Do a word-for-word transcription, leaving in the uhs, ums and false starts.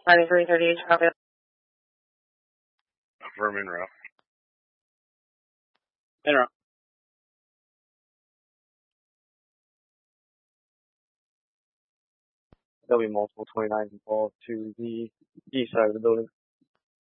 ninety-three thirty-eight, copy. Affirm in route. In route. There'll be multiple twenty-nines involved to the east side of the building.